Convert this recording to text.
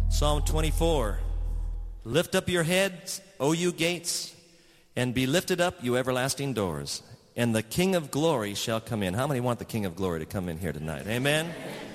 Psalm 24. Lift up your heads, O you gates, and be lifted up, you everlasting doors, and the King of glory shall come in. How many want the King of glory to come in here tonight? Amen?